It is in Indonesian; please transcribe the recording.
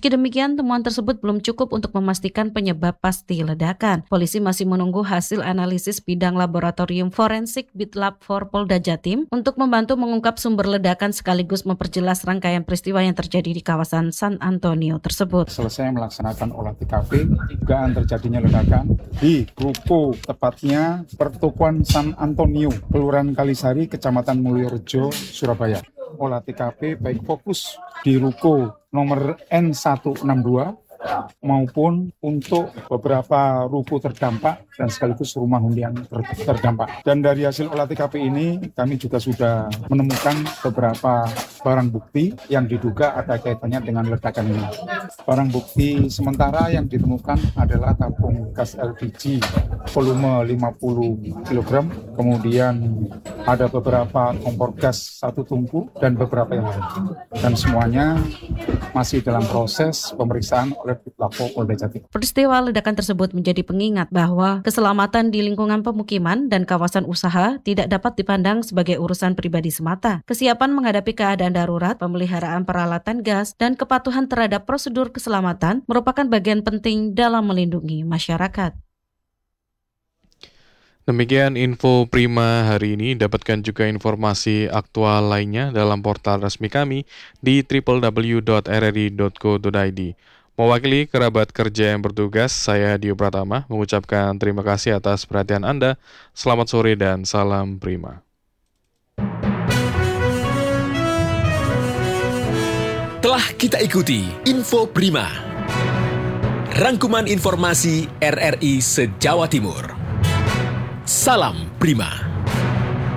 Meski demikian, temuan tersebut belum cukup untuk memastikan penyebab pasti ledakan. Polisi masih menunggu hasil analisis bidang laboratorium forensik Bitlab 4 Polda Jatim untuk membantu mengungkap sumber ledakan sekaligus memperjelas rangkaian peristiwa yang terjadi di kawasan San Antonio tersebut. Selesai melaksanakan olah TKP, dugaan terjadinya ledakan di ruko, tepatnya Pertokoan San Antonio, Kelurahan Kalisari, Kecamatan Mulyorejo, Surabaya. Olah TKP baik fokus di ruko nomor N162 maupun untuk beberapa ruko terdampak dan sekaligus rumah hunian terdampak. Dan dari hasil olah TKP ini kami juga sudah menemukan beberapa barang bukti yang diduga ada kaitannya dengan ledakan ini. Barang bukti sementara yang ditemukan adalah tabung gas LPG volume 50 kg, kemudian ada beberapa kompor gas 1 tungku dan beberapa yang lain. Dan semuanya masih dalam proses pemeriksaan oleh Bitlab Polda Jatim. Peristiwa ledakan tersebut menjadi pengingat bahwa keselamatan di lingkungan pemukiman dan kawasan usaha tidak dapat dipandang sebagai urusan pribadi semata. Kesiapan menghadapi keadaan darurat, pemeliharaan peralatan gas, dan kepatuhan terhadap prosedur keselamatan merupakan bagian penting dalam melindungi masyarakat. Demikian info Prima hari ini. Dapatkan juga informasi aktual lainnya dalam portal resmi kami di www.rri.co.id. Mewakili kerabat kerja yang bertugas, saya Dio Pratama mengucapkan terima kasih atas perhatian Anda. Selamat sore dan salam Prima. Telah kita ikuti Info Prima, rangkuman informasi RRI se-Jawa Timur. Salam Prima.